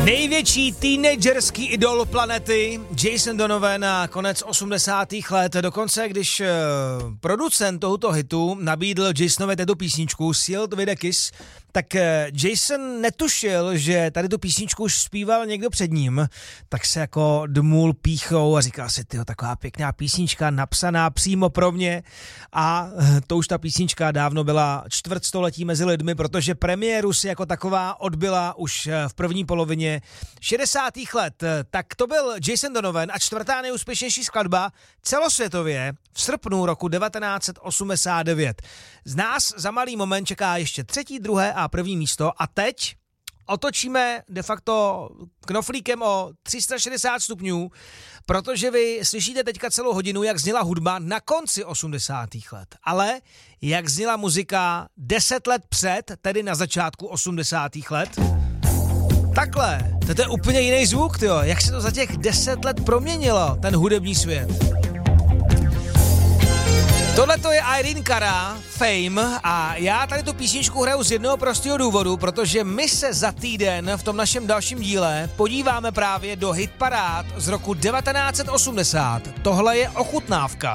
Největší teenagerský idol planety Jason Donovan na konec 80. let. Dokonce, když producent tohoto hitu nabídl Jasonovi této písničku Sealed with a Kiss, tak Jason netušil, že tady tu písničku už zpíval někdo před ním, tak se jako dmul pýchou a říkal si, tyjo, taková pěkná písnička napsaná přímo pro mě, a to už ta písnička dávno byla čtvrtstoletí mezi lidmi, protože premiéru si jako taková odbyla už v první polovině 60. let. Tak to byl Jason Donovan a čtvrtá nejúspěšnější skladba celosvětově v srpnu roku 1989. Z nás za malý moment čeká ještě třetí, druhé a první místo a teď otočíme de facto knoflíkem o 360 stupňů, protože vy slyšíte teďka celou hodinu, jak zněla hudba na konci 80. let, ale jak zněla muzika 10 let před, tedy na začátku 80. let. Takhle, to je úplně jiný zvuk, tyjo. Jak se to za těch 10 let proměnilo, ten hudební svět. Tohle to je Irene Cara, Fame, a já tady tu písničku hraju z jednoho prostého důvodu, protože my se za týden v tom našem dalším díle podíváme právě do hitparád z roku 1980. Tohle je ochutnávka.